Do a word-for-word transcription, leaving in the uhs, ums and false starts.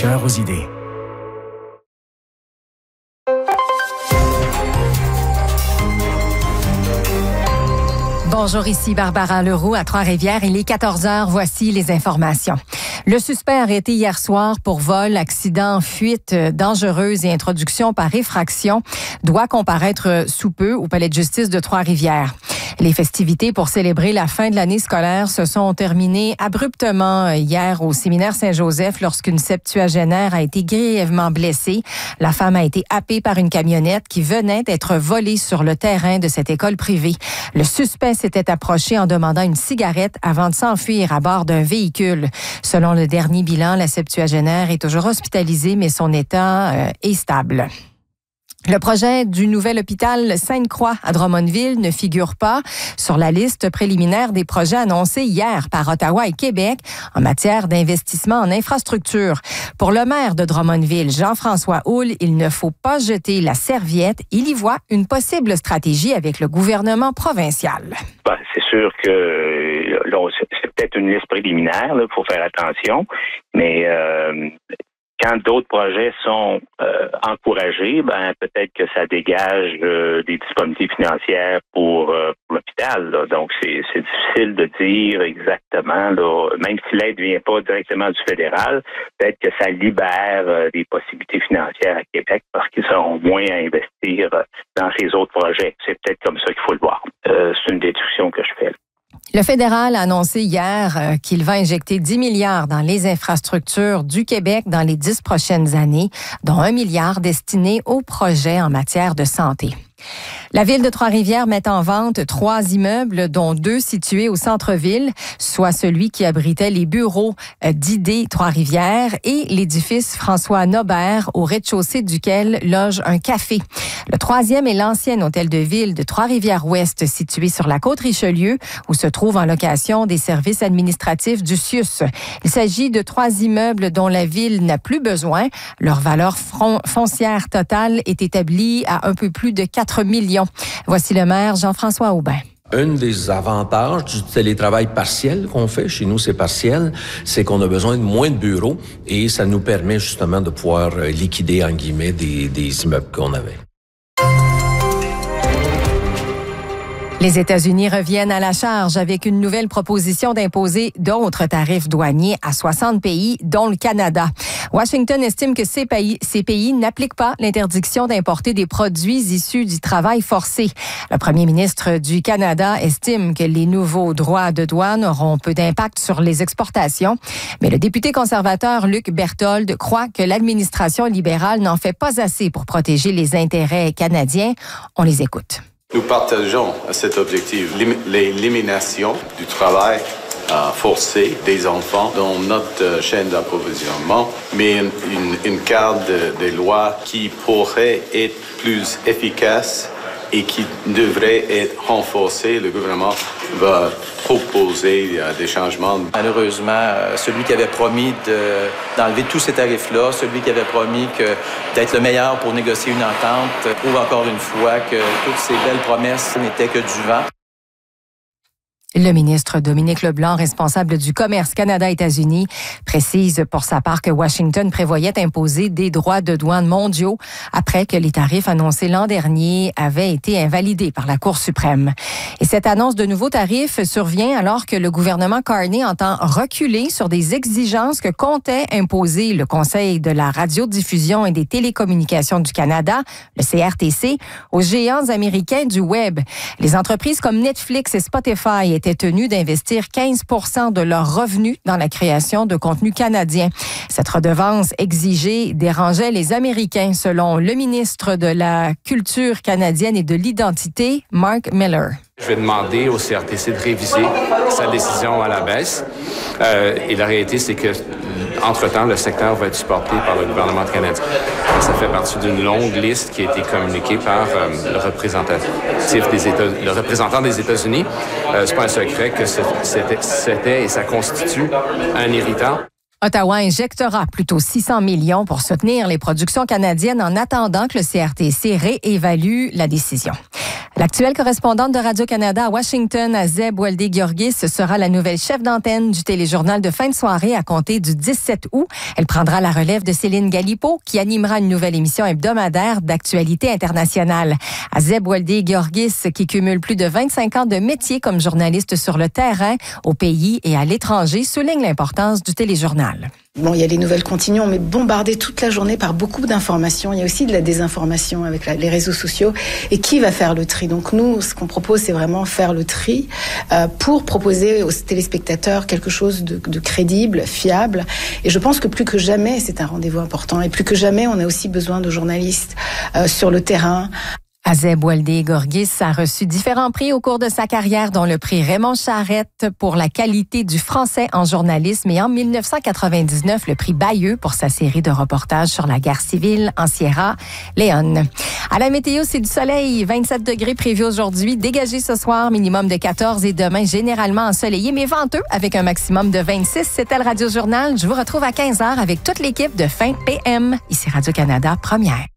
cœur aux idées. Bonjour, ici Barbara Leroux à Trois-Rivières. Il est quatorze heures. Voici les informations. Le suspect arrêté hier soir pour vol, accident, fuite dangereuse et introduction par effraction doit comparaître sous peu au palais de justice de Trois-Rivières. Les festivités pour célébrer la fin de l'année scolaire se sont terminées abruptement hier au séminaire Saint-Joseph lorsqu'une septuagénaire a été grièvement blessée. La femme a été happée par une camionnette qui venait d'être volée sur le terrain de cette école privée. Le suspect s'était approché en demandant une cigarette avant de s'enfuir à bord d'un véhicule. Selon le dernier bilan, la septuagénaire est toujours hospitalisée, mais son état euh, est stable. Le projet du nouvel hôpital Sainte-Croix à Drummondville ne figure pas sur la liste préliminaire des projets annoncés hier par Ottawa et Québec en matière d'investissement en infrastructure. Pour le maire de Drummondville, Jean-François Houle, il ne faut pas jeter la serviette. Il y voit une possible stratégie avec le gouvernement provincial. Ben, c'est sûr que là, c'est peut-être une liste préliminaire, il faut faire attention, mais euh, quand d'autres projets sont euh, encouragés, ben peut-être que ça dégage euh, des disponibilités financières pour, euh, pour l'hôpital. Là. Donc, c'est, c'est difficile de dire exactement, là, même si l'aide ne vient pas directement du fédéral, peut-être que ça libère euh, des possibilités financières à Québec parce qu'ils seront moins à investir euh, dans ces autres projets. C'est peut-être comme ça qu'il faut le voir. Euh, c'est une déduction que je fais. Là. Le fédéral a annoncé hier euh, qu'il va injecter dix milliards dans les infrastructures du Québec dans les dix prochaines années, dont un milliard destiné aux projets en matière de santé. La ville de Trois-Rivières met en vente trois immeubles, dont deux situés au centre-ville, soit celui qui abritait les bureaux d'I D Trois-Rivières et l'édifice François Nobert, au rez-de-chaussée duquel loge un café. Le troisième est l'ancien hôtel de ville de Trois-Rivières-Ouest, situé sur la côte Richelieu, où se trouvent en location des services administratifs du C I U S. Il s'agit de trois immeubles dont la ville n'a plus besoin. Leur valeur foncière totale est établie à un peu plus de quatre millions. Voici le maire Jean-François Aubin. Un des avantages du télétravail partiel qu'on fait, chez nous c'est partiel, c'est qu'on a besoin de moins de bureaux et ça nous permet justement de pouvoir liquider, en guillemets, des, des immeubles qu'on avait. Les États-Unis reviennent à la charge avec une nouvelle proposition d'imposer d'autres tarifs douaniers à soixante pays, dont le Canada. Washington estime que ces pays, ces pays n'appliquent pas l'interdiction d'importer des produits issus du travail forcé. Le premier ministre du Canada estime que les nouveaux droits de douane auront peu d'impact sur les exportations. Mais le député conservateur Luc Berthold croit que l'administration libérale n'en fait pas assez pour protéger les intérêts canadiens. On les écoute. Nous partageons cet objectif, l'élimination du travail euh, forcé des enfants dans notre euh, chaîne d'approvisionnement, mais une, une, une carte de, de loi qui pourrait être plus efficace et qui devrait être renforcée. Le gouvernement va proposer euh, des changements. Malheureusement, euh, celui qui avait promis de, d'enlever tous ces tarifs-là, celui qui avait promis que, d'être le meilleur pour négocier une entente, prouve encore une fois que toutes ces belles promesses n'étaient que du vent. Le ministre Dominique Leblanc, responsable du commerce Canada-États-Unis, précise pour sa part que Washington prévoyait imposer des droits de douane mondiaux après que les tarifs annoncés l'an dernier avaient été invalidés par la Cour suprême. Et cette annonce de nouveaux tarifs survient alors que le gouvernement Carney entend reculer sur des exigences que comptait imposer le Conseil de la radiodiffusion et des télécommunications du Canada, le C R T C, aux géants américains du Web. Les entreprises comme Netflix et Spotify étaient tenus d'investir quinze pour cent de leurs revenus dans la création de contenu canadien. Cette redevance exigée dérangeait les Américains, selon le ministre de la Culture canadienne et de l'Identité, Mark Miller. Je vais demander au C R T C de réviser sa décision à la baisse. Euh, et la réalité, c'est que, entre-temps, le secteur va être supporté par le gouvernement canadien. Ça fait partie d'une longue liste qui a été communiquée par euh, le représentatif des États, le représentant des États-Unis. Euh, c'est pas un secret que c'était, c'était et ça constitue un irritant. Ottawa injectera plutôt six cents millions pour soutenir les productions canadiennes en attendant que le C R T C réévalue la décision. L'actuelle correspondante de Radio-Canada à Washington, Azeb Oueldé-Guiorguis, sera la nouvelle chef d'antenne du téléjournal de fin de soirée à compter du dix-sept août. Elle prendra la relève de Céline Galipeau, qui animera une nouvelle émission hebdomadaire d'actualité internationale. Azeb Oueldé-Guiorguis, qui cumule plus de vingt-cinq ans de métier comme journaliste sur le terrain, au pays et à l'étranger, souligne l'importance du téléjournal. Bon, il y a les nouvelles continues, on est bombardé toute la journée par beaucoup d'informations. Il y a aussi de la désinformation avec la, les réseaux sociaux. Et qui va faire le tri? Donc nous, ce qu'on propose, c'est vraiment faire le tri euh, pour proposer aux téléspectateurs quelque chose de, de crédible, fiable. Et je pense que plus que jamais, c'est un rendez-vous important. Et plus que jamais, on a aussi besoin de journalistes euh, sur le terrain. Azeb Oueldé-Guiorguis a reçu différents prix au cours de sa carrière, dont le prix Raymond Charette pour la qualité du français en journalisme et en dix-neuf cent quatre-vingt-dix-neuf, le prix Bayeux pour sa série de reportages sur la guerre civile en Sierra Leone. À la météo, c'est du soleil, vingt-sept degrés prévus aujourd'hui, dégagé ce soir, minimum de quatorze et demain généralement ensoleillé, mais venteux avec un maximum de vingt-six. C'était le Radio Journal. Je vous retrouve à quinze heures avec toute l'équipe de Fin P M. Ici Radio-Canada, première.